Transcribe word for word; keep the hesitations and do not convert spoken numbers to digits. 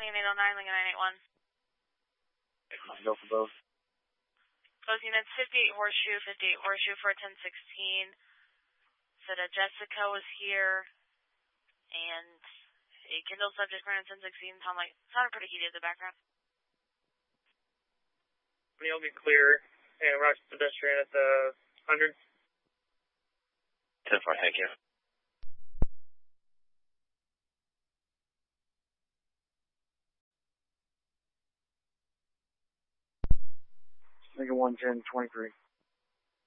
Lincoln eight oh nine, Lincoln nine eight one. Go for both. Both units, fifty-eight Horseshoe, fifty-eight Horseshoe for ten sixteen. Said uh, Jessica was here, and a Kindle subject ran ten sixteen. Sound like, sounded pretty heated in the background. You'll be clear, and Roger pedestrian at the one hundred. ten four, thank you. Lincoln one ten twenty-three.